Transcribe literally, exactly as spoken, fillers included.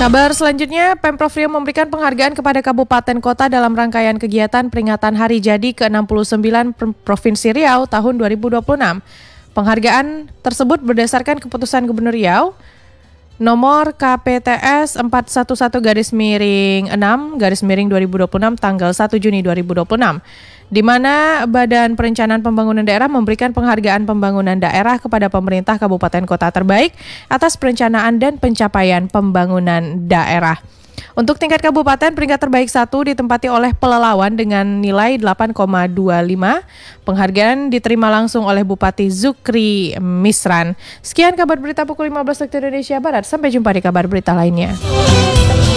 Kabar selanjutnya, Pemprov Riau memberikan penghargaan kepada kabupaten kota dalam rangkaian kegiatan peringatan Hari Jadi ke enam puluh sembilan Provinsi Riau tahun dua ribu dua puluh enam. Penghargaan tersebut berdasarkan keputusan Gubernur Riau nomor K P T S empat satu satu garis miring enam garis miring dua ribu dua puluh enam tanggal satu Juni dua ribu dua puluh enam, di mana Badan Perencanaan Pembangunan Daerah memberikan penghargaan pembangunan daerah kepada pemerintah kabupaten kota terbaik atas perencanaan dan pencapaian pembangunan daerah. Untuk tingkat kabupaten, peringkat terbaik satu ditempati oleh Pelalawan dengan nilai delapan koma dua lima. Penghargaan diterima langsung oleh Bupati Zukri Misran. Sekian kabar berita pukul lima belas waktu Indonesia Barat. Sampai jumpa di kabar berita lainnya.